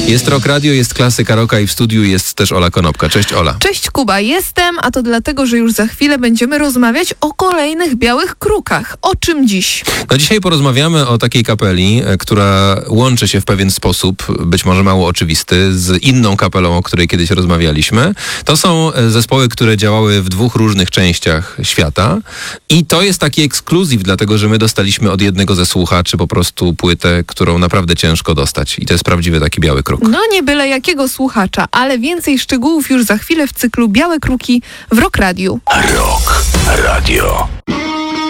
Jest Rock Radio, jest Klasyka Rocka i w studiu jest też Ola Konopka. Cześć Ola. Cześć Kuba, jestem, a to dlatego, że już za chwilę będziemy rozmawiać o kolejnych białych krukach. O czym dziś? No dzisiaj porozmawiamy o takiej kapeli, która łączy się w pewien sposób, być może mało oczywisty, z inną kapelą, o której kiedyś rozmawialiśmy. To są zespoły, które działały w dwóch różnych częściach świata i to jest taki ekskluzyw, dlatego że my dostaliśmy od jednego ze słuchaczy po prostu płytę, którą naprawdę ciężko dostać i to jest prawdziwy taki biały kruk. No nie byle jakiego słuchacza, ale więcej szczegółów już za chwilę w cyklu Białe Kruki w Rock Radiu. Rock Radio.